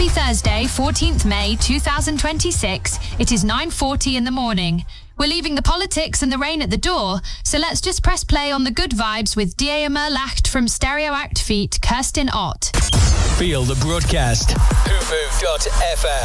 Happy Thursday, 14th May 2026. It is 9:40 in the morning. We're leaving the politics and the rain at the door, so let's just press play on the good vibes with Diema Lacht from Stereo Act Feet, Kirsten Ott. Feel the broadcast. Hoofoo.fm.